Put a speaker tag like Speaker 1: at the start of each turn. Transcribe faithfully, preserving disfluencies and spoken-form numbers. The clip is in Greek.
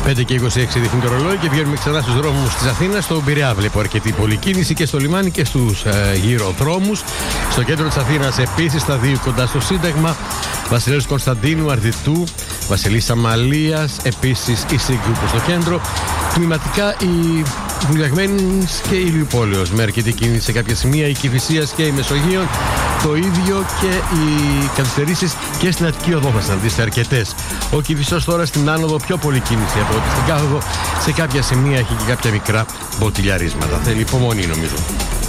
Speaker 1: πέντε και είκοσι έξι δείχνει το ρολόι και βγαίνουμε ξανά στους δρόμους της Αθήνας. Στον Πειραιά βλέπω αρκετή πολυκίνηση και στο λιμάνι και στους ε, γύρω δρόμους. Στο κέντρο της Αθήνας επίσης, στα δύο κοντά στο Σύνταγμα, Βασιλέως Κωνσταντίνου, Αρδιτού, Βασιλής Αμαλίας, επίσης η Σύγκρου προς το κέντρο. Τμηματικά η Βουλιαγμένης και η Ηλιουπόλεως με αρκετή κίνηση σε κάποια σημεία, η Κηφισίας και η Μεσογείων. Το ίδιο και οι καθυστερήσεις και στην Αττική Οδό θα συναντήσετε αρκετές. Ο Κηφισός τώρα στην άνοδο πιο πολύ κίνηση από ότι στην κάθοδο. Σε κάποια σημεία έχει και κάποια μικρά μποτιλιαρίσματα. Θέλει υπομονή νομίζω.